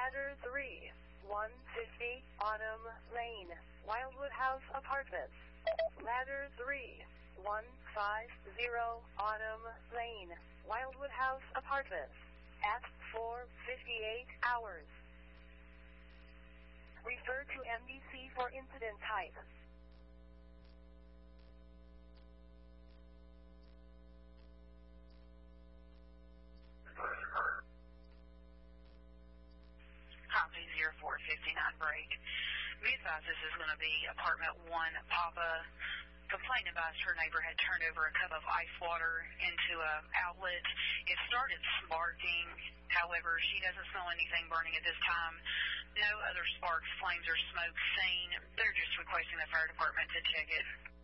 Ladder 3, 150 Autumn Lane, Wildwood House Apartments. Ladder 3, 150 Autumn Lane, Wildwood House Apartments. At 4:58 hours. Refer to MDC for incident type. Copy 0459 break. Be advised this is going to be apartment 1 Papa. Complaint advised her neighbor had turned over a cup of ice water into an outlet. It started sparking. However, she doesn't smell anything burning at this time. No other sparks, flames, or smoke seen. They're just requesting the fire department to check it.